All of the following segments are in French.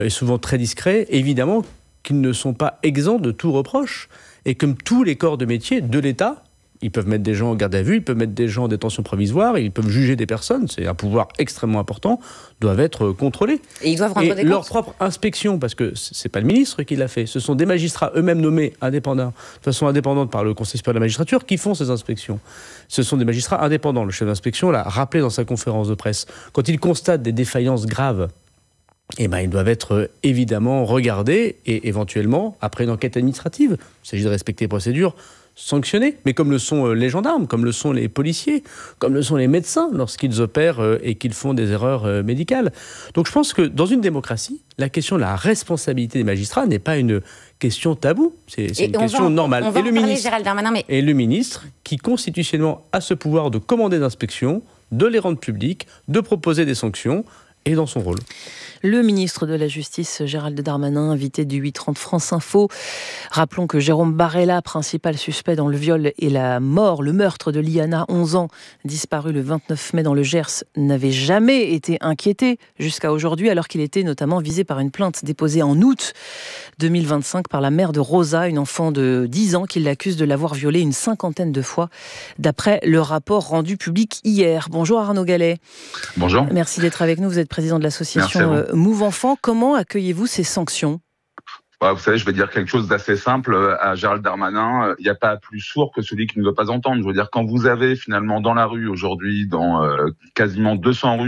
et souvent très discrets, évidemment qu'ils ne sont pas exempts de tout reproche. Et comme tous les corps de métier de l'État, ils peuvent mettre des gens en garde à vue, ils peuvent mettre des gens en détention provisoire, ils peuvent juger des personnes, c'est un pouvoir extrêmement important, doivent être contrôlés. Et ils doivent rendre des comptes. Leur propre inspection, parce que c'est pas le ministre qui l'a fait, ce sont des magistrats eux-mêmes nommés indépendants, de façon indépendante par le Conseil supérieur de la magistrature, qui font ces inspections. Ce sont des magistrats indépendants. Le chef d'inspection l'a rappelé dans sa conférence de presse. Quand il constate des défaillances graves, ils doivent être évidemment regardés et éventuellement, après une enquête administrative, il s'agit de respecter les procédures, sanctionnés, mais comme le sont les gendarmes, comme le sont les policiers, comme le sont les médecins lorsqu'ils opèrent et qu'ils font des erreurs médicales. Donc je pense que dans une démocratie, la question de la responsabilité des magistrats n'est pas une question taboue, c'est une question normale. On va en parler, Gérald Darmanin, mais... Et le ministre, qui constitutionnellement a ce pouvoir de commander des inspections, de les rendre publiques, de proposer des sanctions, est dans son rôle. Le ministre de la Justice, Gérald Darmanin, invité du 8h30 France Info. Rappelons que Jérôme Barella, principal suspect dans le viol et la mort, le meurtre de Liana, 11 ans, disparu le 29 mai dans le Gers, n'avait jamais été inquiété jusqu'à aujourd'hui, alors qu'il était notamment visé par une plainte déposée en août 2025 par la mère de Rosa, une enfant de 10 ans, qui l'accuse de l'avoir violée une 50aine de fois, d'après le rapport rendu public hier. Bonjour Arnaud Gallet. Bonjour. Merci d'être avec nous. Vous êtes président de l'association Move Enfant. Comment accueillez-vous ces sanctions ? Vous savez, je vais dire quelque chose d'assez simple à Gérald Darmanin. Il n'y a pas plus sourd que celui qui ne veut pas entendre. Je veux dire, quand vous avez finalement dans la rue aujourd'hui, dans quasiment 200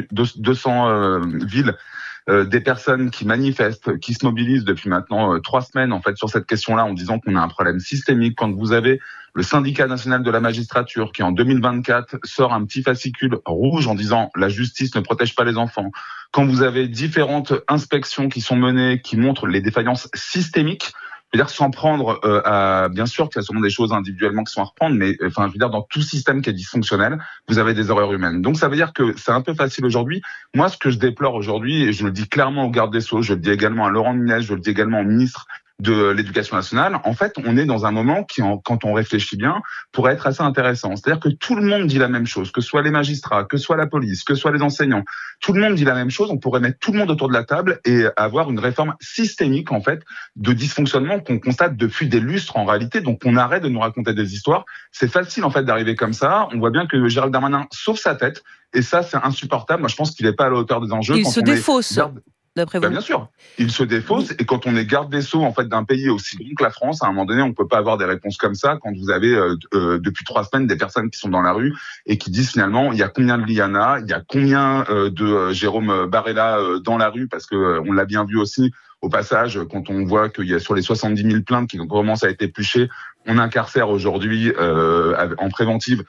villes, des personnes qui manifestent, qui se mobilisent depuis maintenant 3 semaines en fait sur cette question-là en disant qu'on a un problème systémique. Quand vous avez le syndicat national de la magistrature qui en 2024 sort un petit fascicule rouge en disant la justice ne protège pas les enfants. Quand vous avez différentes inspections qui sont menées qui montrent les défaillances systémiques, je veux dire sans prendre à bien sûr qu'il y a sûrement des choses individuellement qui sont à reprendre, mais je veux dire dans tout système qui est dysfonctionnel, vous avez des erreurs humaines. Donc ça veut dire que c'est un peu facile aujourd'hui. Moi, ce que je déplore aujourd'hui, et je le dis clairement au garde des Sceaux, je le dis également à Laurent Nunez, je le dis également au ministre de l'Éducation nationale, en fait, on est dans un moment qui, quand on réfléchit bien, pourrait être assez intéressant. C'est-à-dire que tout le monde dit la même chose, que ce soit les magistrats, que ce soit la police, que ce soit les enseignants. Tout le monde dit la même chose, on pourrait mettre tout le monde autour de la table et avoir une réforme systémique, en fait, de dysfonctionnement qu'on constate depuis des lustres, en réalité. Donc, on arrête de nous raconter des histoires. C'est facile, en fait, d'arriver comme ça. On voit bien que Gérald Darmanin sauve sa tête. Et ça, c'est insupportable. Moi, je pense qu'il n'est pas à la hauteur des enjeux. Il se défausse. D'après vous. Bien sûr, il se défausse et quand on est garde des Sceaux en fait d'un pays aussi grand que la France, à un moment donné, on ne peut pas avoir des réponses comme ça quand vous avez depuis 3 semaines des personnes qui sont dans la rue et qui disent finalement il y a combien de Liana, il y a combien de Jérôme Barella dans la rue parce que on l'a bien vu aussi au passage quand on voit qu'il y a sur les 70 000 plaintes qui commencent à être épluchées, on incarcère aujourd'hui en préventive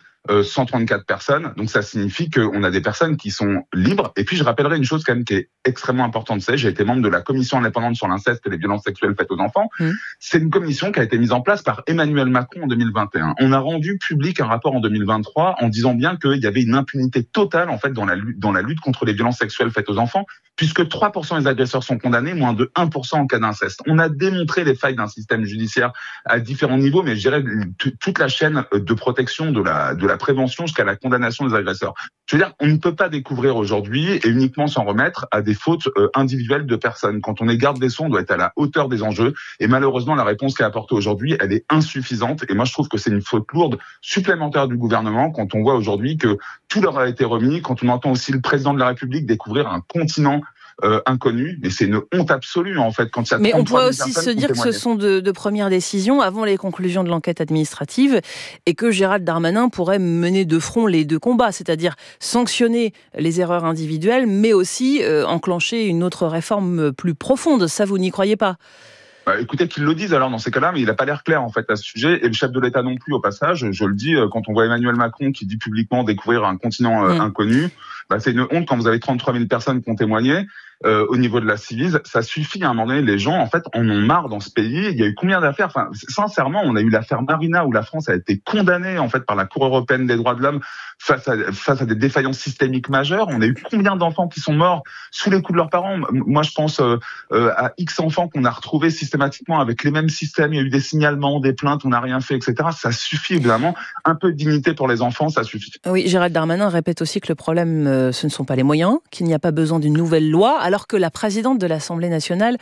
134 personnes, donc ça signifie qu'on a des personnes qui sont libres. Et puis je rappellerai une chose quand même qui est extrêmement importante, c'est j'ai été membre de la commission indépendante sur l'inceste et les violences sexuelles faites aux enfants. C'est une commission qui a été mise en place par Emmanuel Macron en 2021. On a rendu public un rapport en 2023 en disant bien qu'il y avait une impunité totale en fait dans la lutte contre les violences sexuelles faites aux enfants, puisque 3% des agresseurs sont condamnés, moins de 1% en cas d'inceste. On a démontré les failles d'un système judiciaire à différents niveaux, mais je dirais toute la chaîne de protection de la prévention jusqu'à la condamnation des agresseurs. Je veux dire, on ne peut pas découvrir aujourd'hui et uniquement s'en remettre à des fautes individuelles de personnes. Quand on est garde des Sceaux, on doit être à la hauteur des enjeux. Et malheureusement, la réponse qui est apportée aujourd'hui, elle est insuffisante. Et moi, je trouve que c'est une faute lourde supplémentaire du gouvernement quand on voit aujourd'hui que tout leur a été remis, quand on entend aussi le président de la République découvrir un continent inconnu, mais c'est une honte absolue en fait. Quand il y a mais on pourrait aussi se dire que ce sont de premières décisions avant les conclusions de l'enquête administrative et que Gérald Darmanin pourrait mener de front les deux combats, c'est-à-dire sanctionner les erreurs individuelles, mais aussi enclencher une autre réforme plus profonde. Ça, vous n'y croyez pas ? Écoutez, qu'ils le disent alors dans ces cas-là, mais il n'a pas l'air clair en fait à ce sujet, et le chef de l'État non plus au passage. Je le dis, quand on voit Emmanuel Macron qui dit publiquement découvrir un continent inconnu, c'est une honte quand vous avez 33 000 personnes qui ont témoigné. Au niveau de la Ciivise, ça suffit à un moment donné, les gens en fait en ont marre dans ce pays. Il y a eu combien d'affaires, sincèrement, on a eu l'affaire Marina où la France a été condamnée en fait par la Cour européenne des droits de l'homme face à des défaillances systémiques majeures. On a eu combien d'enfants qui sont morts sous les coups de leurs parents. Moi je pense à X enfants qu'on a retrouvés systématiquement avec les mêmes systèmes, il y a eu des signalements, des plaintes, on n'a rien fait, etc. Ça suffit évidemment, un peu de dignité pour les enfants, ça suffit. Oui, Gérald Darmanin répète aussi que le problème ce ne sont pas les moyens, qu'il n'y a pas besoin d'une nouvelle loi, alors que la présidente de l'Assemblée nationale